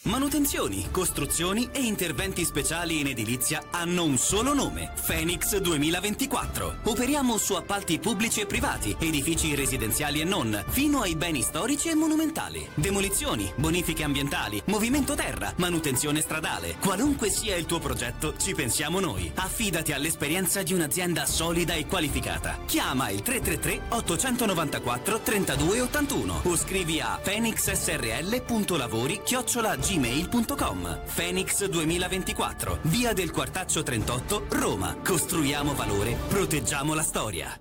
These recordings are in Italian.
Manutenzioni, costruzioni e interventi speciali in edilizia hanno un solo nome: Phoenix 2024. Operiamo su appalti pubblici e privati, edifici residenziali e non, fino ai beni storici e monumentali. Demolizioni, bonifiche ambientali, movimento terra, manutenzione stradale. Qualunque sia il tuo progetto, ci pensiamo noi. Affidati all'esperienza di un'azienda solida e qualificata. Chiama il 333 894 3281 o scrivi a phoenixsrl.lavori@gmail.com. Phoenix 2024, via del Quartaccio 38, Roma. Costruiamo valore, proteggiamo la storia.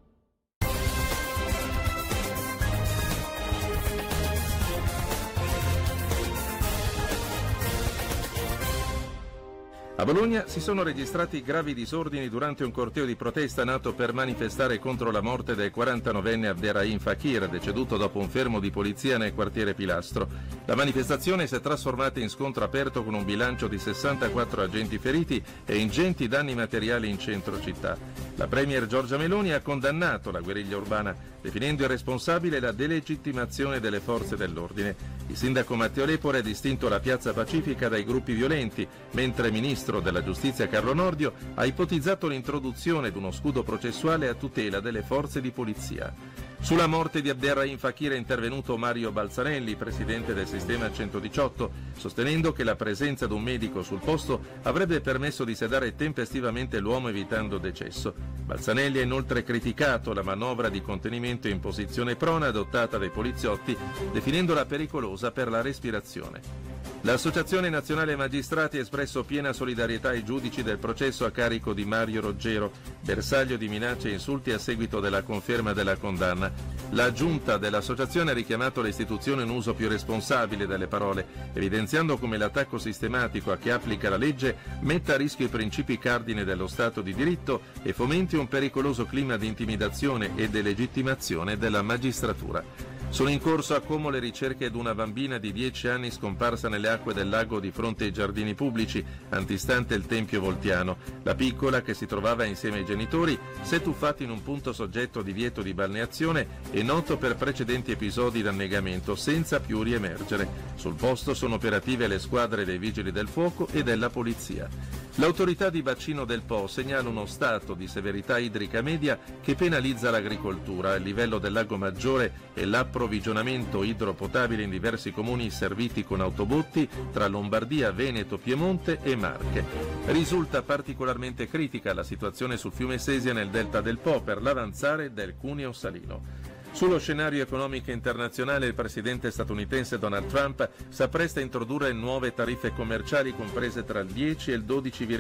A Bologna si sono registrati gravi disordini durante un corteo di protesta nato per manifestare contro la morte del 49enne Abderrahim Fakir, deceduto dopo un fermo di polizia nel quartiere Pilastro. La manifestazione si è trasformata in scontro aperto con un bilancio di 64 agenti feriti e ingenti danni materiali in centro città. La premier Giorgia Meloni ha condannato la guerriglia urbana, definendo irresponsabile la delegittimazione delle forze dell'ordine. Il sindaco Matteo Lepore ha distinto la piazza Pacifica dai gruppi violenti, mentre il ministro della giustizia Carlo Nordio ha ipotizzato l'introduzione di uno scudo processuale a tutela delle forze di polizia. Sulla morte di Abderrahim Fakir è intervenuto Mario Balzanelli, presidente del sistema 118, sostenendo che la presenza di un medico sul posto avrebbe permesso di sedare tempestivamente l'uomo evitando decesso. Balzanelli ha inoltre criticato la manovra di contenimento in posizione prona adottata dai poliziotti, definendola pericolosa per la respirazione. L'Associazione Nazionale Magistrati ha espresso piena solidarietà ai giudici del processo a carico di Mario Roggero, bersaglio di minacce e insulti a seguito della conferma della condanna. La giunta dell'associazione ha richiamato l'istituzione un uso più responsabile delle parole, evidenziando come l'attacco sistematico a chi applica la legge metta a rischio i principi cardine dello Stato di diritto e fomenti un pericoloso clima di intimidazione e delegittimazione della magistratura. Sono in corso a Como le ricerche di una bambina di 10 anni scomparsa nelle acque del lago di fronte ai giardini pubblici, antistante il Tempio Voltiano. La piccola, che si trovava insieme ai genitori, si è tuffata in un punto soggetto a divieto di balneazione e noto per precedenti episodi di annegamento, senza più riemergere. Sul posto sono operative le squadre dei Vigili del Fuoco e della Polizia. L'autorità di bacino del Po segnala uno stato di severità idrica media che penalizza l'agricoltura. Il livello del lago Maggiore e l'approvvigionamento idropotabile in diversi comuni serviti con autobotti tra Lombardia, Veneto, Piemonte e Marche. Risulta particolarmente critica la situazione sul fiume Sesia nel delta del Po per l'avanzare del Cuneo Salino. Sullo scenario economico internazionale il presidente statunitense Donald Trump s'appresta a introdurre nuove tariffe commerciali comprese tra il 10 e il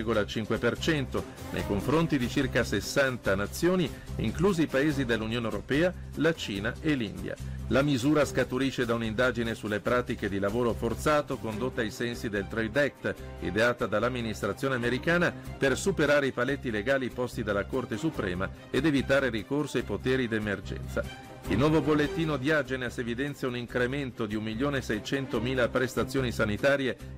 12,5% nei confronti di circa 60 nazioni, inclusi i paesi dell'Unione Europea, la Cina e l'India. La misura scaturisce da un'indagine sulle pratiche di lavoro forzato condotta ai sensi del Trade Act, ideata dall'amministrazione americana per superare i paletti legali posti dalla Corte Suprema ed evitare ricorso ai poteri d'emergenza. Il nuovo bollettino di Agenas evidenzia un incremento di 1.600.000 prestazioni sanitarie